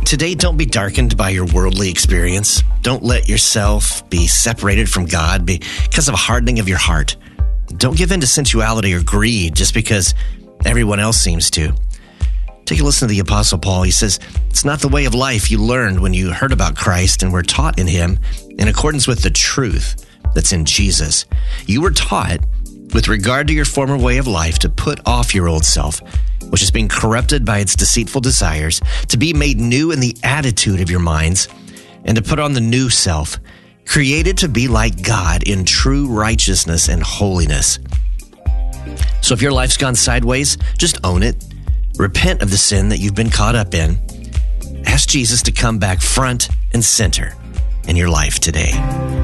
Today, don't be darkened by your worldly experience. Don't let yourself be separated from God because of a hardening of your heart. Don't give in to sensuality or greed just because everyone else seems to. Take a listen to the Apostle Paul. He says, it's not the way of life you learned when you heard about Christ and were taught in him in accordance with the truth that's in Jesus. You were taught, with regard to your former way of life, to put off your old self, which is being corrupted by its deceitful desires, to be made new in the attitude of your minds, and to put on the new self, created to be like God in true righteousness and holiness. So if your life's gone sideways, just own it. Repent of the sin that you've been caught up in. Ask Jesus to come back front and center in your life today.